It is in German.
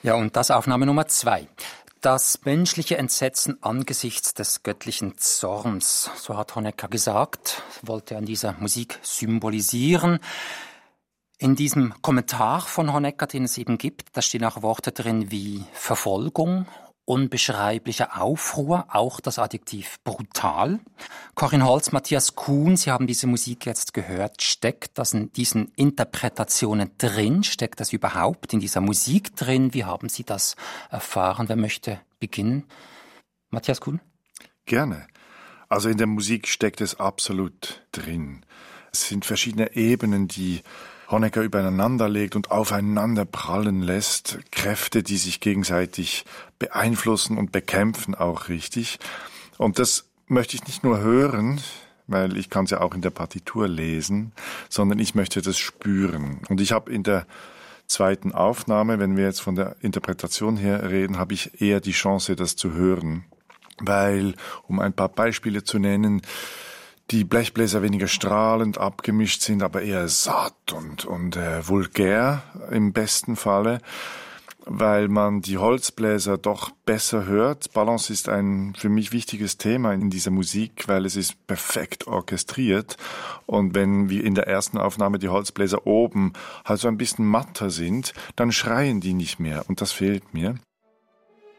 Ja, und das Aufnahme Nummer 2. Das menschliche Entsetzen angesichts des göttlichen Zorns, so hat Honecker gesagt, wollte er in dieser Musik symbolisieren. In diesem Kommentar von Honecker, den es eben gibt, da stehen auch Worte drin wie Verfolgung, unbeschreiblicher Aufruhr, auch das Adjektiv brutal. Corinne Holz, Matthias Kuhn, Sie haben diese Musik jetzt gehört. Steckt das in diesen Interpretationen drin? Steckt das überhaupt in dieser Musik drin? Wie haben Sie das erfahren? Wer möchte beginnen? Matthias Kuhn? Gerne. Also in der Musik steckt es absolut drin. Es sind verschiedene Ebenen, die Honecker übereinander legt und aufeinander prallen lässt. Kräfte, die sich gegenseitig beeinflussen und bekämpfen auch richtig. Und das möchte ich nicht nur hören, weil ich kann es ja auch in der Partitur lesen, sondern ich möchte das spüren. Und ich habe in der zweiten Aufnahme, wenn wir jetzt von der Interpretation her reden, habe ich eher die Chance, das zu hören. Weil, um ein paar Beispiele zu nennen, die Blechbläser weniger strahlend abgemischt sind, aber eher satt und vulgär im besten Falle, weil man die Holzbläser doch besser hört. Balance ist ein für mich wichtiges Thema in dieser Musik, weil es ist perfekt orchestriert. Und wenn wie in der ersten Aufnahme die Holzbläser oben halt so ein bisschen matter sind, dann schreien die nicht mehr und das fehlt mir.